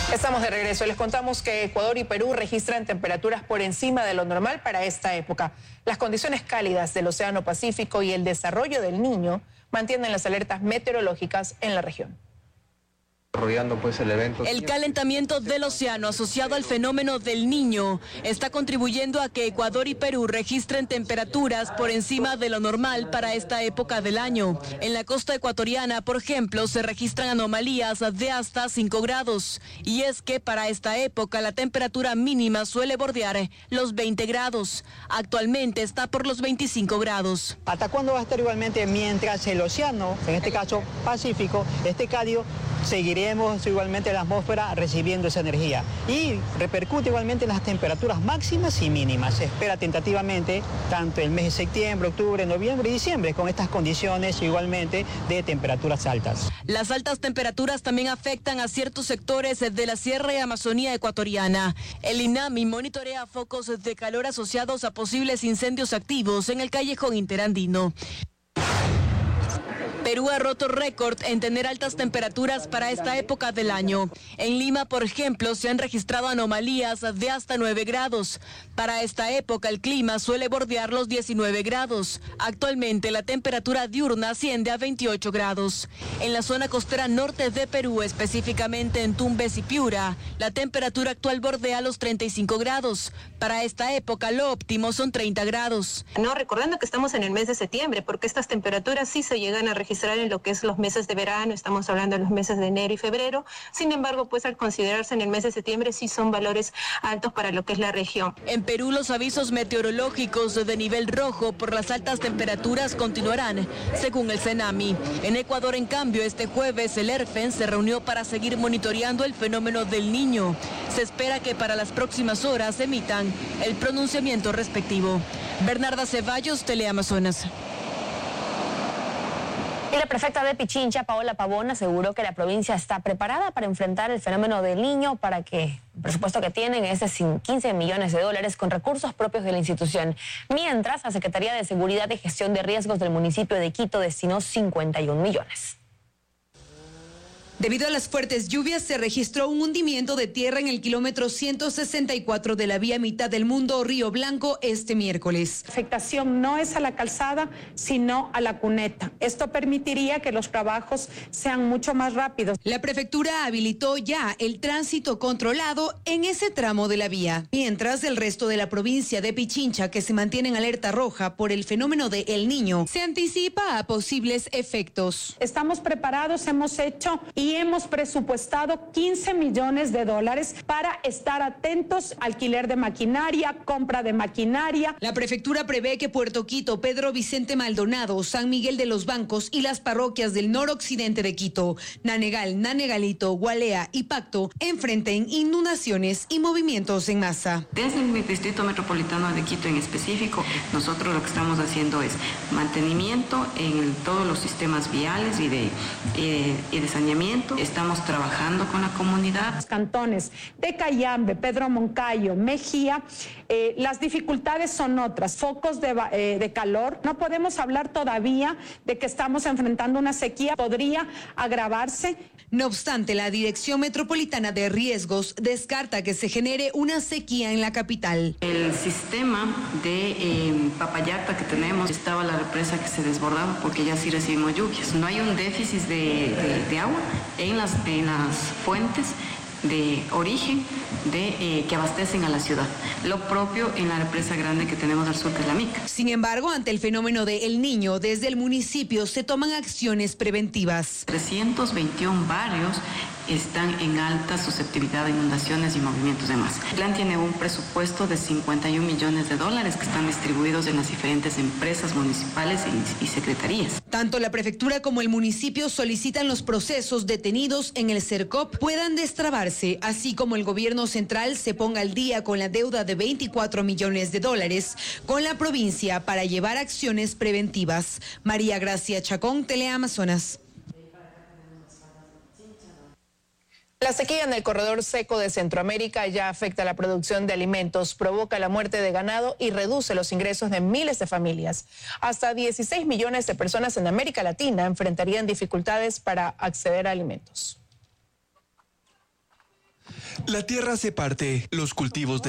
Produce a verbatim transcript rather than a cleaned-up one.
Estamos de regreso. Les contamos que Ecuador y Perú registran temperaturas por encima de lo normal para esta época. Las condiciones cálidas del Océano Pacífico y el desarrollo del Niño mantienen las alertas meteorológicas en la región. Rodeando pues el evento. El calentamiento del océano asociado al fenómeno del Niño está contribuyendo a que Ecuador y Perú registren temperaturas por encima de lo normal para esta época del año. En la costa ecuatoriana, por ejemplo, se registran anomalías de hasta cinco grados. Y es que para esta época la temperatura mínima suele bordear los veinte grados. Actualmente está por los veinticinco grados. ¿Hasta cuándo va a estar igualmente mientras el océano, en este caso Pacífico, este cálido, seguiremos igualmente la atmósfera recibiendo esa energía y repercute igualmente en las temperaturas máximas y mínimas? Se espera tentativamente tanto el mes de septiembre, octubre, noviembre y diciembre con estas condiciones igualmente de temperaturas altas. Las altas temperaturas también afectan a ciertos sectores de la Sierra y Amazonía ecuatoriana. El INAMI monitorea focos de calor asociados a posibles incendios activos en el callejón interandino. Perú ha roto récord en tener altas temperaturas para esta época del año. En Lima, por ejemplo, se han registrado anomalías de hasta nueve grados. Para esta época el clima suele bordear los diecinueve grados. Actualmente la temperatura diurna asciende a veintiocho grados. En la zona costera norte de Perú, específicamente en Tumbes y Piura, la temperatura actual bordea los treinta y cinco grados. Para esta época lo óptimo son treinta grados. No, recordando que estamos en el mes de septiembre, porque estas temperaturas sí se llegan a registrar en lo que es los meses de verano, estamos hablando de los meses de enero y febrero. Sin embargo, pues al considerarse en el mes de septiembre sí son valores altos para lo que es la región. En Perú los avisos meteorológicos de nivel rojo por las altas temperaturas continuarán, según el CENAMI. En Ecuador, en cambio, este jueves el ERFEN se reunió para seguir monitoreando el fenómeno del Niño. Se espera que para las próximas horas emitan el pronunciamiento respectivo. Bernarda Ceballos, Teleamazonas. Y la prefecta de Pichincha, Paola Pavón, aseguró que la provincia está preparada para enfrentar el fenómeno del Niño, para que el presupuesto que tienen es de quince millones de dólares con recursos propios de la institución. Mientras, la Secretaría de Seguridad y Gestión de Riesgos del municipio de Quito destinó cincuenta y un millones. Debido a las fuertes lluvias, se registró un hundimiento de tierra en el kilómetro ciento sesenta y cuatro de la vía Mitad del Mundo, Río Blanco, este miércoles. La afectación no es a la calzada, sino a la cuneta. Esto permitiría que los trabajos sean mucho más rápidos. La prefectura habilitó ya el tránsito controlado en ese tramo de la vía, mientras el resto de la provincia de Pichincha, que se mantiene en alerta roja por el fenómeno de El Niño, se anticipa a posibles efectos. Estamos preparados, hemos hecho y Y hemos presupuestado quince millones de dólares para estar atentos, alquiler de maquinaria, compra de maquinaria. La prefectura prevé que Puerto Quito, Pedro Vicente Maldonado, San Miguel de los Bancos y las parroquias del noroccidente de Quito, Nanegal, Nanegalito, Gualea y Pacto enfrenten inundaciones y movimientos en masa. Desde el Distrito Metropolitano de Quito en específico, nosotros lo que estamos haciendo es mantenimiento en todos los sistemas viales y de, eh, y de saneamiento. Estamos trabajando con la comunidad. Los cantones de Cayambe, Pedro Moncayo, Mejía, eh, las dificultades son otras, focos de, eh, de calor. No podemos hablar todavía de que estamos enfrentando una sequía, podría agravarse. No obstante, la Dirección Metropolitana de Riesgos descarta que se genere una sequía en la capital. El sistema de eh, Papayacta que tenemos, estaba la represa que se desbordaba porque ya sí recibimos lluvias. No hay un déficit de, de, de agua en las, en las fuentes de origen de, eh, que abastecen a la ciudad. Lo propio en la represa grande que tenemos al sur, que es la Mica. Sin embargo, ante el fenómeno de El Niño, desde el municipio se toman acciones preventivas. trescientos veintiún barrios están en alta susceptibilidad de inundaciones y movimientos de masa. El plan tiene un presupuesto de cincuenta y un millones de dólares que están distribuidos en las diferentes empresas municipales y, y secretarías. Tanto la prefectura como el municipio solicitan los procesos detenidos en el CERCOP puedan destrabarse, así como el gobierno central se ponga al día con la deuda de veinticuatro millones de dólares con la provincia para llevar acciones preventivas. María Gracia Chacón, Teleamazonas. La sequía en el corredor seco de Centroamérica ya afecta la producción de alimentos, provoca la muerte de ganado y reduce los ingresos de miles de familias. Hasta dieciséis millones de personas en América Latina enfrentarían dificultades para acceder a alimentos. La tierra se parte, los cultivos de